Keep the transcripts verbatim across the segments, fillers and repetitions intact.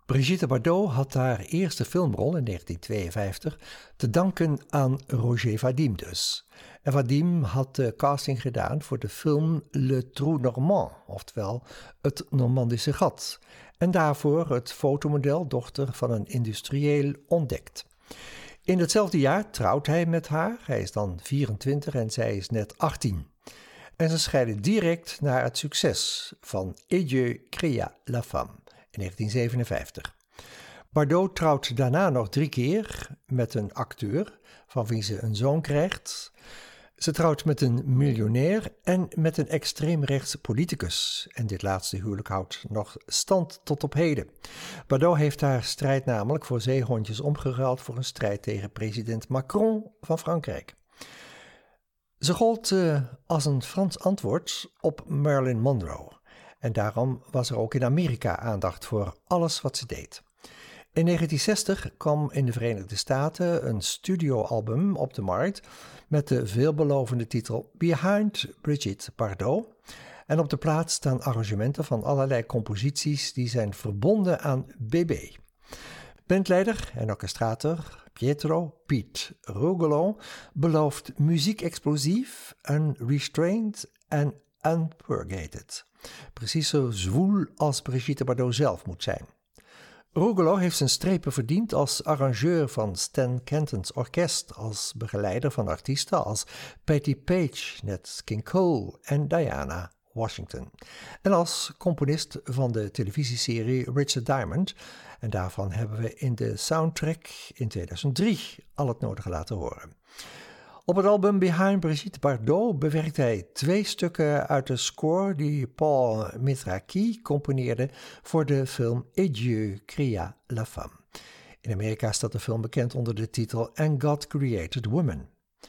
Brigitte Bardot had haar eerste filmrol in negentien tweeënvijftig te danken aan Roger Vadim dus. En Vadim had de casting gedaan voor de film Le Trou Normand, oftewel Het Normandische Gat. En daarvoor het fotomodel dochter van een industrieel ontdekt. In hetzelfde jaar trouwt hij met haar, hij is dan vierentwintig en zij is net achttien. En ze scheiden direct naar het succes van Et Dieu créa la femme in negentien zevenenvijftig. Bardot trouwt daarna nog drie keer met een acteur van wie ze een zoon krijgt. Ze trouwt met een miljonair en met een extreemrechtse politicus. En dit laatste huwelijk houdt nog stand tot op heden. Bardot heeft haar strijd namelijk voor zeehondjes omgeruild voor een strijd tegen president Macron van Frankrijk. Ze gold uh, als een Frans antwoord op Marilyn Monroe. En daarom was er ook in Amerika aandacht voor alles wat ze deed. In negentien zestig kwam in de Verenigde Staten een studioalbum op de markt met de veelbelovende titel Behind Brigitte Bardot. En op de plaat staan arrangementen van allerlei composities die zijn verbonden aan B B. Bandleider en orchestrator Pietro Pete Rugolo belooft muziek explosief, unrestrained en unpurgated. Precies zo zwoel als Brigitte Bardot zelf moet zijn. Rugolo heeft zijn strepen verdiend als arrangeur van Stan Kenton's orkest, als begeleider van artiesten als Patti Page, Nat King Cole en Diana Washington. En als componist van de televisieserie Richard Diamond. En daarvan hebben we in de soundtrack in tweeduizend drie al het nodige laten horen. Op het album Behind Brigitte Bardot bewerkt hij twee stukken uit de score die Paul Mitraki componeerde voor de film Et Dieu créa la femme. In Amerika staat de film bekend onder de titel And God Created Woman.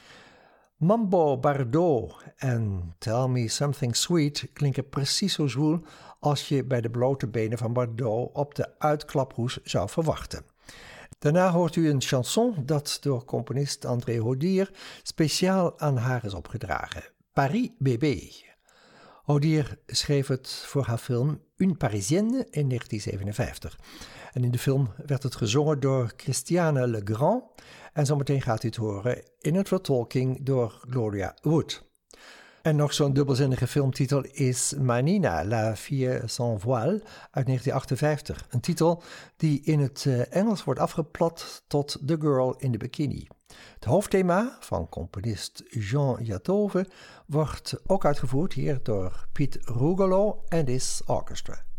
Mambo Bardot en Tell Me Something Sweet klinken precies zo zwoel als je bij de blote benen van Bardot op de uitklaproes zou verwachten. Daarna hoort u een chanson dat door componist André Hodier speciaal aan haar is opgedragen. Paris Bébé. Hodier schreef het voor haar film Une Parisienne in negentien zevenenvijftig. En in de film werd het gezongen door Christiane Legrand. En zometeen gaat u het horen in een vertolking door Gloria Wood. En nog zo'n dubbelzinnige filmtitel is Manina, la fille sans voile uit negentien achtenvijftig. Een titel die in het uh, Engels wordt afgeplat tot The Girl in the Bikini. Het hoofdthema van componist Jean Jatove wordt ook uitgevoerd hier door Piet Rugolo en his orchestra.